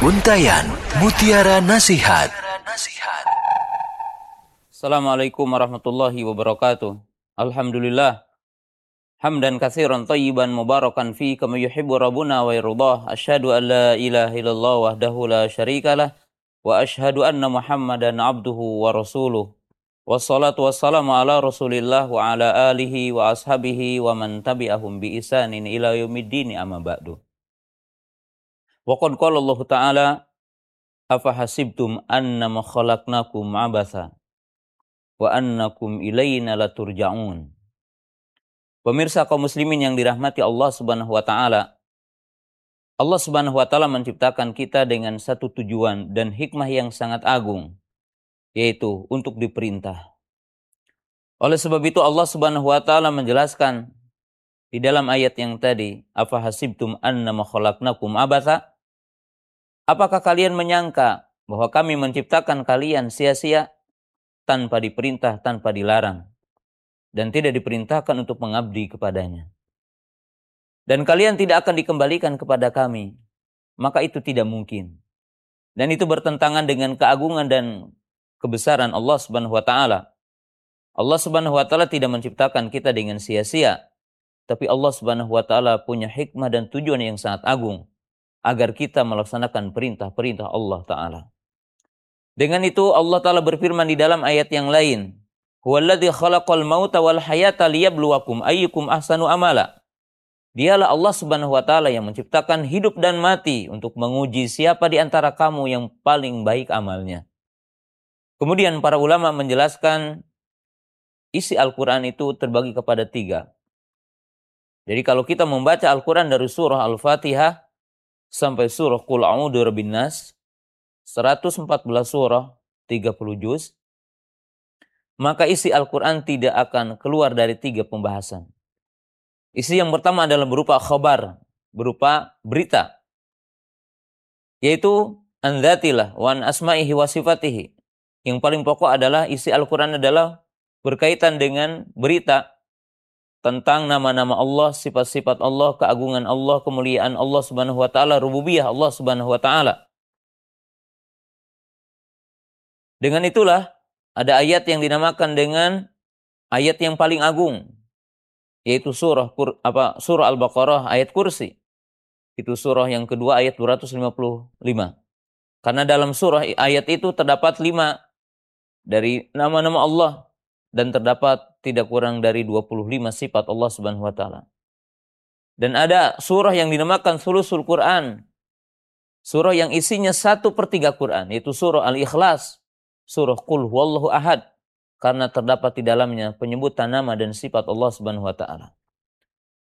Untayan Mutiara Nasihat. Assalamualaikum warahmatullahi wabarakatuh. Alhamdulillah. Hamdan katsiran thayyiban mubarakan fi kama yuhibbu rabbuna wa yardah. Asyhadu an la ilaha illallah wahdahu la syarikalah wa asyhadu anna Muhammadan abduhu wa rasuluh. Wassalatu wassalamu ala Rasulillah wa ala alihi wa ashabihi wa man tabi'ahum bi ihsanin ila yaumiddin amma ba'du. Wa qad qala Allah Ta'ala afa hasibtum annama khalaqnakum abatha wa annakum ilaina laturja'un. Pemirsa kaum muslimin yang dirahmati Allah Subhanahu wa taala. Allah Subhanahu wa taala menciptakan kita dengan satu tujuan dan hikmah yang sangat agung, yaitu untuk diperintah. Oleh sebab itu Allah Subhanahu wa taala menjelaskan di dalam ayat yang tadi, afa hasibtum annama khalaqnakum abatha? Apakah kalian menyangka bahwa kami menciptakan kalian sia-sia tanpa diperintah, tanpa dilarang, dan tidak diperintahkan untuk mengabdi kepadanya? Dan kalian tidak akan dikembalikan kepada kami, maka itu tidak mungkin. Dan itu bertentangan dengan keagungan dan kebesaran Allah Subhanahu wa taala. Allah Subhanahu wa taala tidak menciptakan kita dengan sia-sia, tapi Allah Subhanahu wa taala punya hikmah dan tujuan yang sangat agung agar kita melaksanakan perintah-perintah Allah taala. Dengan itu Allah taala berfirman di dalam ayat yang lain, "Huwallazi khalaqal mauta wal hayata liyabluwakum ayyukum ahsanu amala." Dialah Allah Subhanahu wa taala yang menciptakan hidup dan mati untuk menguji siapa di antara kamu yang paling baik amalnya. Kemudian para ulama menjelaskan isi Al-Quran itu terbagi kepada 3. Jadi kalau kita membaca Al-Quran dari surah Al-Fatihah sampai surah Qul A'udzu Birabbin Nas, 114 surah, 30 juz, maka isi Al-Quran tidak akan keluar dari 3 pembahasan. Isi yang pertama adalah berupa khabar, berupa berita, yaitu an dzatillah wa an asma'ihi wa sifatihi. Yang paling pokok adalah isi Al-Quran adalah berkaitan dengan berita tentang nama-nama Allah, sifat-sifat Allah, keagungan Allah, kemuliaan Allah Subhanahu wa taala, rububiyah Allah Subhanahu wa taala. Dengan itulah ada ayat yang dinamakan dengan ayat yang paling agung, yaitu surah Al-Baqarah ayat kursi. Itu surah yang kedua ayat 255. Karena dalam surah ayat itu terdapat 5 dari nama-nama Allah dan terdapat tidak kurang dari 25 sifat Allah Subhanahu wa taala. Dan ada surah yang dinamakan Thulusul Quran. Surah yang isinya 1/3 Quran, yaitu surah Al-Ikhlas, surah Qul Huwallahu Ahad, karena terdapat di dalamnya penyebutan nama dan sifat Allah Subhanahu wa taala.